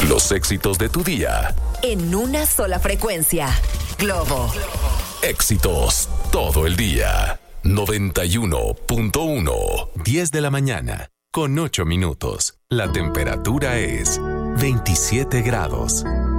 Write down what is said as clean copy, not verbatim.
Los éxitos de tu día. En una sola frecuencia. Globo. Éxitos todo el día. 91.1. 10 de la mañana, con 8 minutos. La temperatura es 27 grados.